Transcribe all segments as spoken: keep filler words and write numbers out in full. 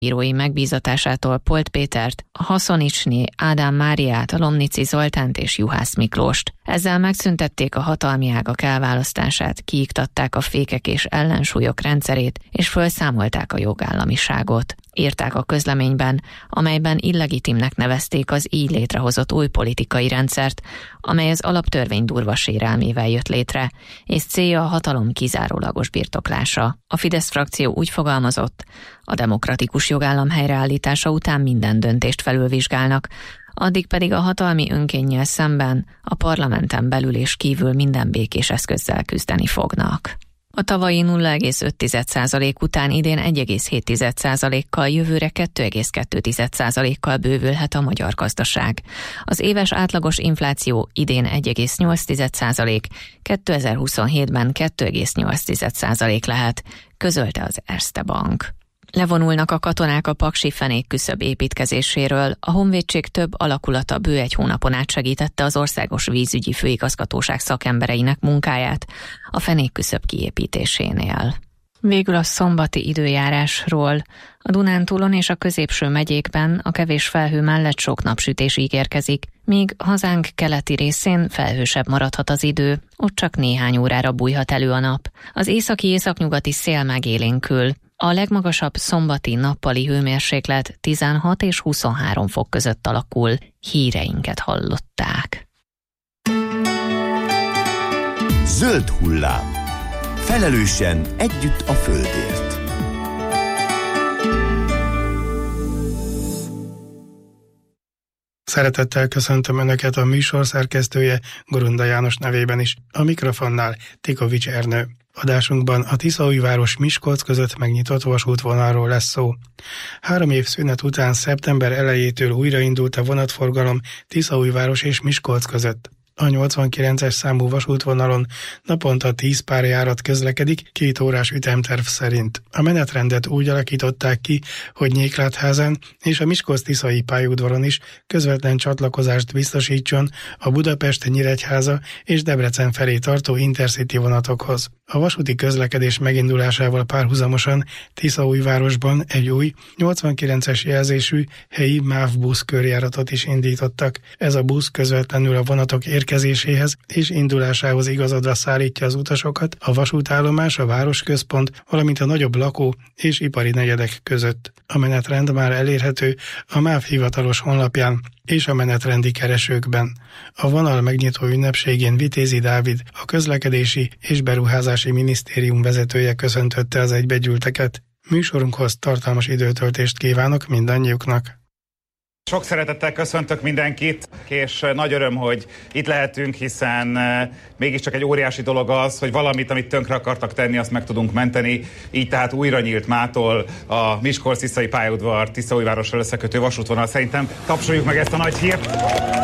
írói megbízatásától Polt Pétert, Haszonicsné Ádám Máriát, Lomnici Zoltánt és Juhász Miklóst. Ezzel megszüntették a hatalmi ágak elválasztását, kiiktatták a fékek és ellensúlyok rendszerét, és felszámolták a jogállamiságot. Írták a közleményben, amelyben illegitimnek nevezték az így létrehozott új politikai rendszert, amely az alaptörvény durva sérelmével jött létre, és célja a hatalom kizárólagos birtoklása. A Fidesz frakció úgy fogalmazott, a demokratikus jogállam helyreállítása után minden döntést felülvizsgálnak, addig pedig a hatalmi önkénnyel szemben a parlamenten belül és kívül minden békés eszközzel küzdeni fognak. A tavalyi nulla egész öt százalék után idén egy egész hét százalékkal, jövőre kettő egész kettő százalékkal bővülhet a magyar gazdaság. Az éves átlagos infláció idén egy egész nyolc százalék, kétezer-huszonhétben kettő egész nyolc százalék lehet, közölte az Erste Bank. Levonulnak a katonák a paksi fenékküszöb építkezéséről. A honvédség több alakulata bő egy hónapon át segítette az Országos Vízügyi Főigazgatóság szakembereinek munkáját a fenékküszöb kiépítésénél. Végül a szombati időjárásról. A Dunántúlon és a középső megyékben a kevés felhő mellett sok napsütés ígérkezik, míg hazánk keleti részén felhősebb maradhat az idő, ott csak néhány órára bújhat elő a nap. Az északi-északnyugati szél megélénkül. A legmagasabb szombati nappali hőmérséklet tizenhat és huszonhárom fok között alakul. Híreinket hallották. Zöld hullám. Felelősen együtt a földért. Szeretettel köszöntöm Önöket, a műsor szerkesztője Gorunda János nevében is. A mikrofonnál Tikovics Ernő. Adásunkban a Tiszaújváros-Miskolc között megnyitott vasútvonalról lesz szó. Három év szünet után szeptember elejétől újraindult a vonatforgalom Tiszaújváros és Miskolc között. A nyolcvankilences számú vasútvonalon naponta tíz párjárat közlekedik két órás ütemterv szerint. A menetrendet úgy alakították ki, hogy Nyéklátházán és a Miskolc-Tiszai pályaudvaron is közvetlen csatlakozást biztosítson a Budapest-Nyíregyháza és Debrecen felé tartó Intercity vonatokhoz. A vasúti közlekedés megindulásával párhuzamosan Tiszaújvárosban egy új nyolcvankilences jelzésű helyi MÁV busz körjáratot is indítottak. Ez a busz közvetlenül a vonatok érkezéséhez és indulásához igazodva szállítja az utasokat a vasútállomás, a városközpont, valamint a nagyobb lakó és ipari negyedek között. A menetrend már elérhető a MÁV hivatalos honlapján és a menetrendi keresőkben. A vonal megnyitó ünnepségén Vitézi Dávid, a Közlekedési és Beruházási Minisztérium vezetője köszöntötte az egybegyűlteket. Műsorunkhoz tartalmas időtöltést kívánok mindannyiuknak. Sok szeretettel köszöntök mindenkit, és nagy öröm, hogy itt lehetünk, hiszen mégiscsak egy óriási dolog az, hogy valamit, amit tönkre akartak tenni, azt meg tudunk menteni. Így tehát újra nyílt mától a Miskolc-Tiszai pályaudvar Tiszaújvárossal összekötő vasútvonal. Szerintem tapsoljuk meg ezt a nagy hírt.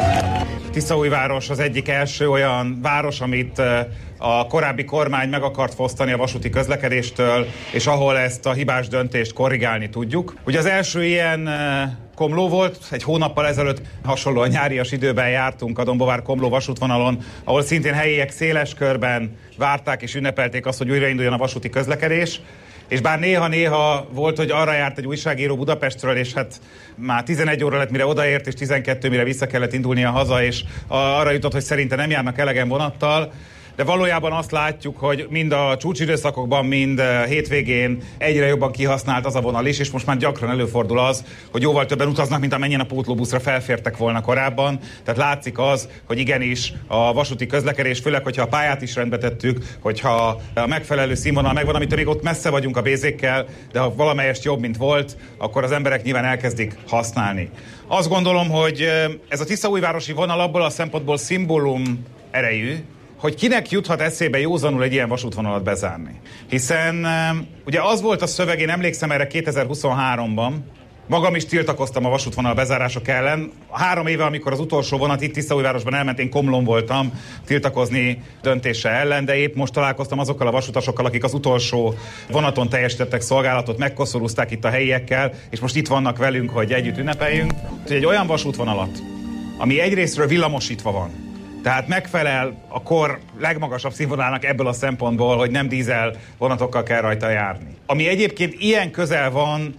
Tiszaújváros az egyik első olyan város, amit a korábbi kormány meg akart fosztani a vasúti közlekedéstől, és ahol ezt a hibás döntést korrigálni tudjuk. Ugye az első ilyen Komló volt, egy hónappal ezelőtt hasonlóan nyárias időben jártunk a Dombovár-Komló vasútvonalon, ahol szintén helyiek széles körben várták és ünnepelték azt, hogy újrainduljon a vasúti közlekedés. És bár néha-néha volt, hogy arra járt egy újságíró Budapestről, és hát már tizenegy óra lett, mire odaért, és tizenkettő, mire vissza kellett indulnia haza, és arra jutott, hogy szerintem nem járnak elegen vonattal, de valójában azt látjuk, hogy mind a csúcsidőszakokban, mind hétvégén egyre jobban kihasznált az a vonal is, és most már gyakran előfordul az, hogy jóval többen utaznak, mint amennyien a pótlóbuszra felfértek volna korábban. Tehát látszik az, hogy igenis a vasúti közlekedés, főleg, hogyha a pályát is rendbe tettük, hogyha a megfelelő színvonal megvan, amitől még ott messze vagyunk a bézékkel, de ha valamelyest jobb, mint volt, akkor az emberek nyilván elkezdik használni. Azt gondolom, hogy ez a tiszaújvárosi vonal abból a szempontból szimbólum erejű, hogy kinek juthat eszébe józanul egy ilyen vasútvonalat bezárni. Hiszen ugye az volt a szöveg, én emlékszem erre kétezer-huszonháromban, magam is tiltakoztam a vasútvonal bezárások ellen. Három éve, amikor az utolsó vonat itt Tiszaújvárosban elment, én Komlón voltam tiltakozni döntése ellen, de épp most találkoztam azokkal a vasutasokkal, akik az utolsó vonaton teljesítettek szolgálatot, megkoszorúzták itt a helyiekkel, és most itt vannak velünk, hogy együtt ünnepeljünk. Egy olyan vasútvonalat, ami egyrésztről villamosítva van, tehát megfelel a kor legmagasabb színvonalának ebből a szempontból, hogy nem dízel vonatokkal kell rajta járni. Ami egyébként ilyen közel van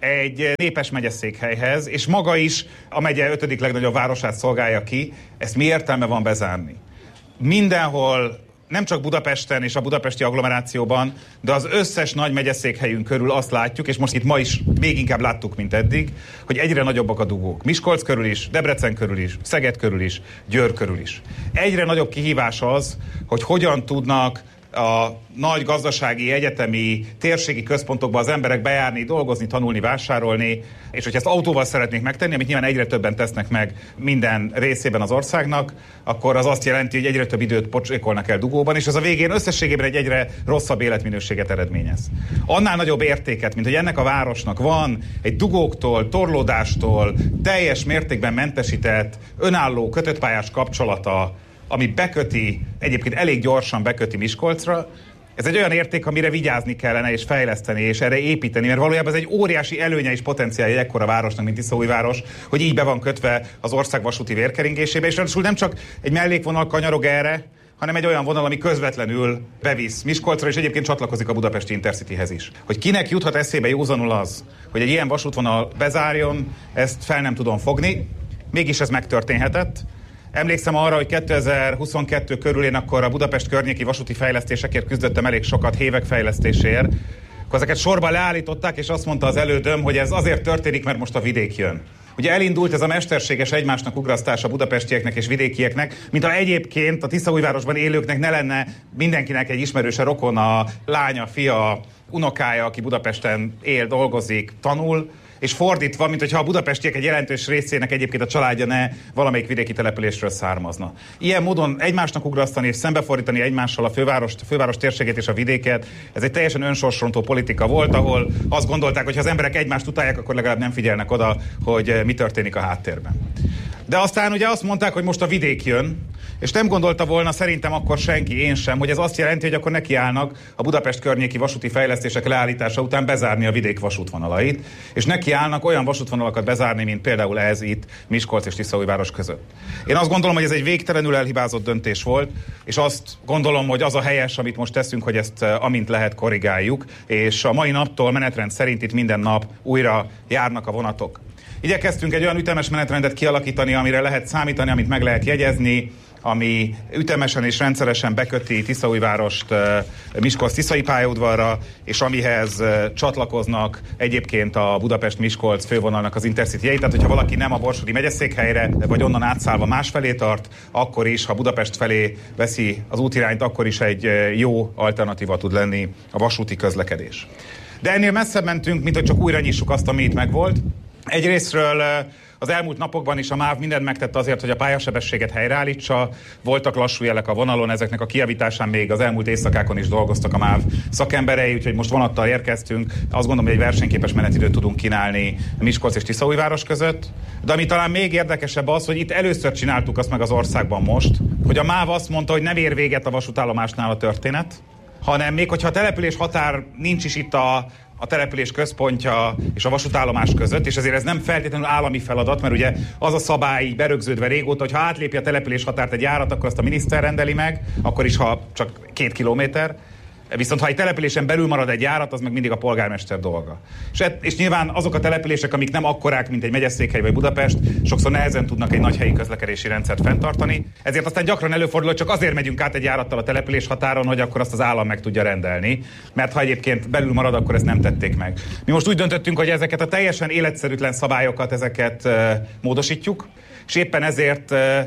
egy népes megyeszékhelyhez, és maga is a megye ötödik legnagyobb városát szolgálja ki. Ezt mi értelme van bezárni? Mindenhol, nem csak Budapesten és a budapesti agglomerációban, de az összes nagy megyeszékhelyünk körül azt látjuk, és most itt ma is még inkább láttuk, mint eddig, hogy egyre nagyobbak a dugók. Miskolc körül is, Debrecen körül is, Szeged körül is, Győr körül is. Egyre nagyobb kihívás az, hogy hogyan tudnak a nagy gazdasági, egyetemi, térségi központokba az emberek bejárni, dolgozni, tanulni, vásárolni, és hogyha ezt autóval szeretnék megtenni, amit nyilván egyre többen tesznek meg minden részében az országnak, akkor az azt jelenti, hogy egyre több időt pocsékolnak el dugóban, és ez a végén összességében egy egyre rosszabb életminőséget eredményez. Annál nagyobb értéket, mint hogy ennek a városnak van egy dugóktól, torlódástól teljes mértékben mentesített, önálló, kötöttpályás kapcsolata, ami beköti, egyébként elég gyorsan beköti Miskolcra, ez egy olyan érték, amire vigyázni kellene és fejleszteni, és erre építeni, mert valójában ez egy óriási előnye és potenciálja egy ekkora városnak, mint Tiszaújváros, hogy így be van kötve az ország vasúti vérkeringésébe, és ráadásul nem csak egy mellékvonal kanyarog erre, hanem egy olyan vonal, ami közvetlenül bevisz Miskolcra, és egyébként csatlakozik a budapesti Intercityhez is. Hogy kinek juthat eszébe józanul az, hogy egy ilyen vasútvonal bezárjon, ezt fel nem tudom fogni, mégis ez megtörténhetett. Emlékszem arra, hogy kétezer-huszonkettő körül én akkor a Budapest környéki vasúti fejlesztésekért küzdöttem elég sokat, hévek fejlesztéséért. Akkor ezeket sorba leállították, és azt mondta az elődöm, hogy ez azért történik, mert most a vidék jön. Ugye elindult ez a mesterséges egymásnak ugrasztás a budapestieknek és vidékieknek, mint ha egyébként a Tiszaújvárosban élőknek ne lenne mindenkinek egy ismerőse, rokona, lánya, fia, unokája, aki Budapesten él, dolgozik, tanul, és fordítva, mint hogyha a budapestiek egy jelentős részének egyébként a családja ne valamelyik vidéki településről származna. Ilyen módon egymásnak ugrasztani és szembefordítani egymással a fővárost, a főváros térségét és a vidéket, ez egy teljesen önsorsrontó politika volt, ahol azt gondolták, hogy ha az emberek egymást utálják, akkor legalább nem figyelnek oda, hogy mi történik a háttérben. De aztán ugye azt mondták, hogy most a vidék jön, és nem gondolta volna szerintem akkor senki, én sem, hogy ez azt jelenti, hogy akkor nekiállnak a Budapest környéki vasúti fejlesztések leállítása után bezárni a vidék vasútvonalait, és nekiállnak olyan vasútvonalakat bezárni, mint például ez itt Miskolc és Tiszaújváros között. Én azt gondolom, hogy ez egy végtelenül elhibázott döntés volt, és azt gondolom, hogy az a helyes, amit most teszünk, hogy ezt amint lehet korrigáljuk, és a mai naptól menetrend szerint itt minden nap újra járnak a vonatok. Igyekeztünk egy olyan ütemes menetrendet kialakítani, amire lehet számítani, amit meg lehet jegyezni, ami ütemesen és rendszeresen beköti Tiszaújvárost Miskolc-Tiszai pályaudvarra, és amihez csatlakoznak egyébként a Budapest-Miskolc fővonalnak az Intercityjei. Tehát, hogyha valaki nem a borsodi megyeszékhelyre, vagy onnan átszállva másfelé tart, akkor is, ha Budapest felé veszi az útirányt, akkor is egy jó alternatíva tud lenni a vasúti közlekedés. De ennél messzebb mentünk, mint hogy csak újra nyissuk azt, ami itt megvolt. Egyrészről az elmúlt napokban is a MÁV mindent megtett azért, hogy a pályasebességet helyreállítsa. Voltak lassú jelek a vonalon, ezeknek a kijavításán még az elmúlt éjszakákon is dolgoztak a MÁV szakemberei, úgyhogy most vonattal érkeztünk. Azt gondolom, hogy egy versenyképes menetidőt tudunk kínálni Miskolc és Tiszaújváros között. De ami talán még érdekesebb az, hogy itt először csináltuk azt meg az országban most, hogy a MÁV azt mondta, hogy nem ér véget a vasútállomásnál a történet, hanem még hogyha a település határ nincs is itt a a település központja és a vasútállomás között, és ezért ez nem feltétlenül állami feladat, mert ugye az a szabály berögződve régóta, hogy ha átlépi a település határt egy járat, akkor azt a miniszter rendeli meg, akkor is, ha csak két kilométer. Viszont ha egy településen belül marad egy járat, az meg mindig a polgármester dolga. És, et, és nyilván azok a települések, amik nem akkorák, mint egy megyeszékhely vagy Budapest, sokszor nehezen tudnak egy nagy helyi közlekedési rendszert fenntartani. Ezért aztán gyakran előfordul, hogy csak azért megyünk át egy járattal a település határon, hogy akkor azt az állam meg tudja rendelni. Mert ha egyébként belül marad, akkor ezt nem tették meg. Mi most úgy döntöttünk, hogy ezeket a teljesen életszerűtlen szabályokat, ezeket uh, módosítjuk, és éppen ezért uh,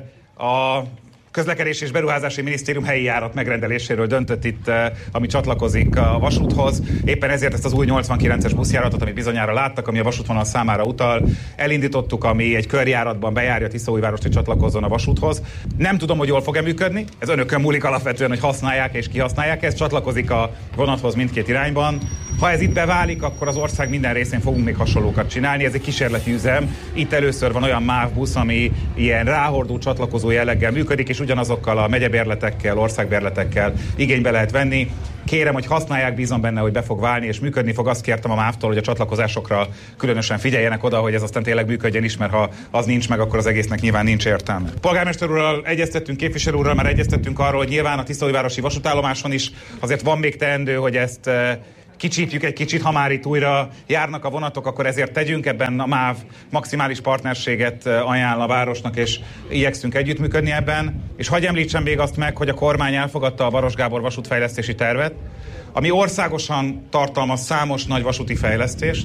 a Közlekedési és Beruházási Minisztérium helyi járat megrendeléséről döntött itt, ami csatlakozik a vasúthoz. Éppen ezért ezt az új nyolcvankilences buszjáratot, amit bizonyára láttak, ami a vasútvonal számára utal, elindítottuk, ami egy körjáratban bejárja Tiszaújvárost, hogy csatlakozzon a vasúthoz. Nem tudom, hogy jól fog-e működni. Ez önökön múlik alapvetően, hogy használják és kihasználják. Ez csatlakozik a vonathoz mindkét irányban. Ha ez itt beválik, akkor az ország minden részén fogunk még hasonlókat csinálni. Ez egy kísérleti üzem. Itt először van olyan MÁV busz, ami ilyen ráhordó csatlakozó jelleggel működik, és ugyanazokkal a megyebérletekkel, országbérletekkel igénybe lehet venni. Kérem, hogy használják, bízom benne, hogy be fog válni, és működni fog. Azt kértem a MÁV-tól, hogy a csatlakozásokra különösen figyeljenek oda, hogy ez aztán tényleg működjön is, mert ha az nincs meg, akkor az egésznek nyilván nincs értelme. Polgármester úrral egyeztettünk, képviselő úrral már egyeztettünk arról, hogy nyilván a Tiszaújvárosi vasútállomáson is azért van még teendő, hogy ezt kicsípjük egy kicsit, ha már itt újra járnak a vonatok, akkor ezért tegyünk. Ebben a MÁV maximális partnerséget ajánl a városnak, és igyekszünk együttműködni ebben. És hagyj említsem még azt meg, hogy a kormány elfogadta a Baross Gábor vasútfejlesztési tervet, ami országosan tartalmaz számos nagy vasúti fejlesztést,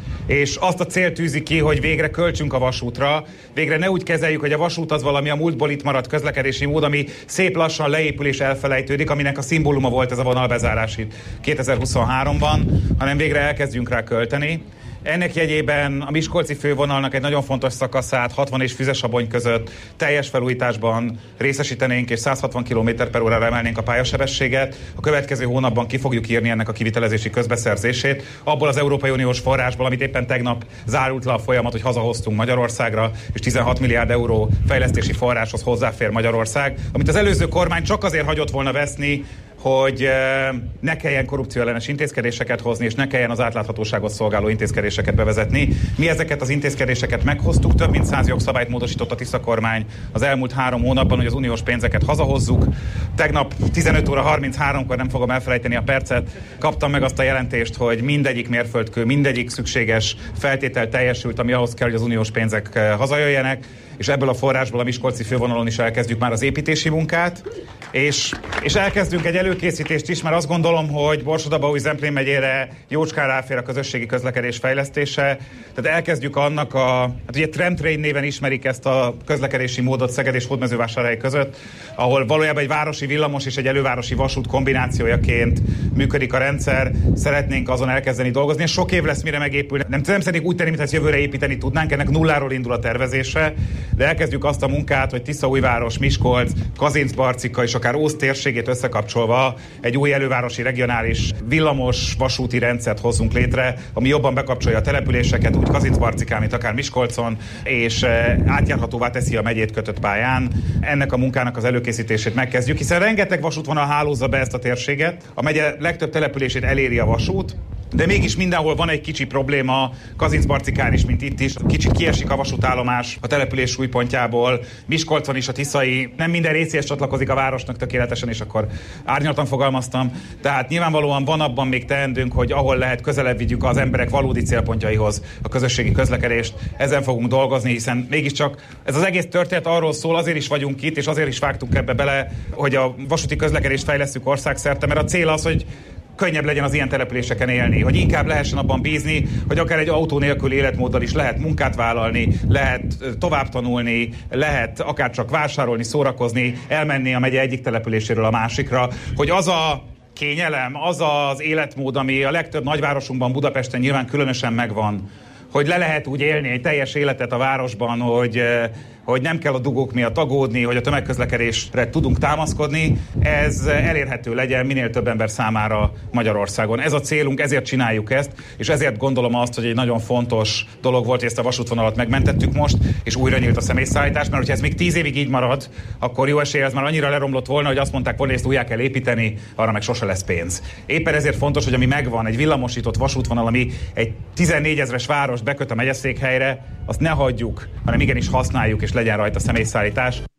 és azt a célt tűzi ki, hogy végre költsünk a vasútra, végre ne úgy kezeljük, hogy a vasút az valami a múltból itt maradt közlekedési mód, ami szép lassan leépül és elfelejtődik, aminek a szimbóluma volt ez a vonalbezárás itt kétezer-huszonháromban, hanem végre elkezdjünk rá költeni. Ennek jegyében a miskolci fővonalnak egy nagyon fontos szakaszát hatvan és Füzesabony között teljes felújításban részesítenénk, és száz hatvan kilométer per órára emelnénk a pályasebességet. A következő hónapban ki fogjuk írni ennek a kivitelezési közbeszerzését. Abból az Európai Uniós forrásból, amit éppen tegnap zárult le a folyamat, hogy hazahoztunk Magyarországra, és tizenhat milliárd euró fejlesztési forráshoz hozzáfér Magyarország, amit az előző kormány csak azért hagyott volna veszni, hogy ne kelljen korrupcióellenes intézkedéseket hozni, és ne kelljen az átláthatóságot szolgáló intézkedéseket bevezetni. Mi ezeket az intézkedéseket meghoztuk, több mint száz jogszabályt módosított a Tisza kormány az elmúlt három hónapban, hogy az uniós pénzeket hazahozzuk. Tegnap tizenöt óra harmincháromkor, nem fogom elfelejteni a percet, kaptam meg azt a jelentést, hogy mindegyik mérföldkő, mindegyik szükséges feltétel teljesült, ami ahhoz kell, hogy az uniós pénzek hazajöjjenek, és ebből a forrásból a miskolci fővonalon is elkezdjük már az építési munkát, és, és elkezdünk egy előkészítést is, mert azt gondolom, hogy Borsod-Abaúj-Zemplén megyére jócskán ráfér a közösségi közlekedés fejlesztése, tehát elkezdjük annak a, hát ugye Tramtrain néven ismerik ezt a közlekedési módot Szeged és Hódmezővásárhely között, ahol valójában egy városi villamos és egy elővárosi vasút kombinációjaként működik a rendszer, szeretnénk azon elkezdeni dolgozni, és sok év lesz, mire megépül. Nem, nem szeretnénk úgy tenni, mintha ezt jövőre építeni tudnánk, ennek nulláról indul a tervezése, de elkezdjük azt a munkát, hogy Tiszaújváros, Miskolc, Kazincbarcika és akár Ózd térségét összekapcsolva egy új elővárosi regionális villamos vasúti rendszert hozzunk létre, ami jobban bekapcsolja a településeket, úgy Kazincbarcikán, mint akár Miskolcon, és átjárhatóvá teszi a megyét kötött pályán. Ennek a munkának az előkészítését megkezdjük, hiszen rengeteg vasútvonal hálózza be ezt a térséget. A megye legtöbb települését eléri a vasút, de mégis mindenhol van egy kicsi probléma, Kazincbarcikán is, mint itt is. Kicsit kiesik a vasútállomás a település súlypontjából, Miskolcon is a tiszai, nem minden részéhez csatlakozik a városnak tökéletesen, és akkor árnyaltan fogalmaztam. Tehát nyilvánvalóan van abban még teendőnk, hogy ahol lehet, közelebb vigyük az emberek valódi célpontjaihoz a közösségi közlekedést. Ezen fogunk dolgozni, hiszen mégiscsak ez az egész történet arról szól, azért is vagyunk itt, és azért is vágtunk ebbe bele, hogy a vasúti közlekedést fejlesszük országszerte, mert a cél az, hogy könnyebb legyen az ilyen településeken élni, hogy inkább lehessen abban bízni, hogy akár egy autó nélküli életmóddal is lehet munkát vállalni, lehet tovább tanulni, lehet akár csak vásárolni, szórakozni, elmenni a megye egyik településéről a másikra, hogy az a kényelem, az az életmód, ami a legtöbb nagyvárosunkban, Budapesten nyilván különösen megvan, hogy le lehet úgy élni egy teljes életet a városban, hogy, hogy nem kell a dugók miatt aggódni, hogy a tömegközlekedésre tudunk támaszkodni, ez elérhető legyen minél több ember számára Magyarországon. Ez a célunk, ezért csináljuk ezt, és ezért gondolom azt, hogy egy nagyon fontos dolog volt, hogy ezt a vasútvonalat megmentettük most, és újra nyílt a személyszállítás, mert hogyha ez még tíz évig így marad, akkor jó esélye ez már annyira leromlott volna, hogy azt mondták volna, hogy ezt újjá kell építeni, arra meg sose lesz pénz. Éppen ezért fontos, hogy ami megvan, egy villamosított vasútvonal, ami egy tizennégyezeres város beköt a megyeszékhelyre, azt ne hagyjuk, hanem igenis használjuk, és legyen rajta személyszállítás.